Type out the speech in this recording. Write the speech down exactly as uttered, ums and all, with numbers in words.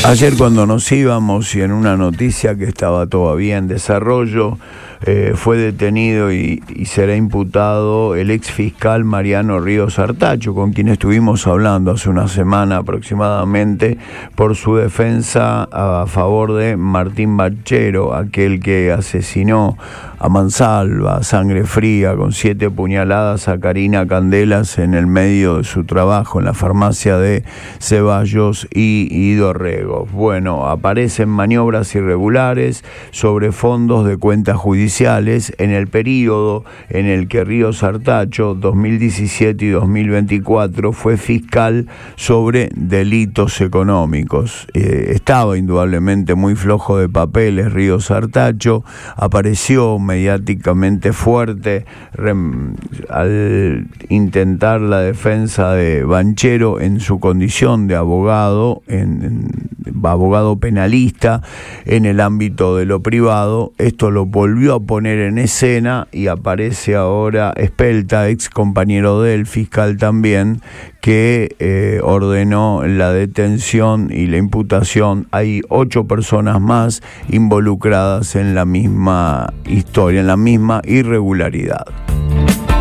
Ayer cuando nos íbamos y en una noticia que estaba todavía en desarrollo, eh, fue detenido y, y será imputado el ex fiscal Mariano Ríos Artacho, con quien estuvimos hablando hace una semana aproximadamente, por su defensa a favor de Martín Banchero, aquel que asesinó a mansalva, a sangre fría, con siete puñaladas a Karina Candelas en el medio de su trabajo en la farmacia de Ceballos y Idorrego. Bueno, aparecen maniobras irregulares sobre fondos de cuentas judiciales en el periodo en el que Ríos Artacho, dos mil diecisiete y dos mil veinticuatro, fue fiscal sobre delitos económicos. Eh, estaba indudablemente muy flojo de papeles Ríos Artacho, apareció mediáticamente fuerte rem, al intentar la defensa de Banchero en su condición de abogado, en, en, abogado penalista en el ámbito de lo privado. Esto lo volvió a poner en escena y aparece ahora Espelta, ex compañero del fiscal también, que eh, ordenó la detención y la imputación. Hay ocho personas más involucradas en la misma historia, en la misma irregularidad.